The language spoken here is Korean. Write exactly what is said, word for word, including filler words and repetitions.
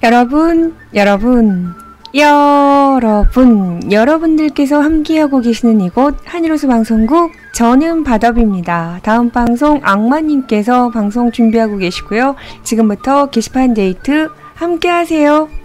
여러분, 여러분, 여러분, 여러분들께서 함께하고 계시는 이곳 한일호수 방송국 저는 바덥입니다. 다음 방송 악마님께서 방송 준비하고 계시고요. 지금부터 게시판 데이트 함께하세요.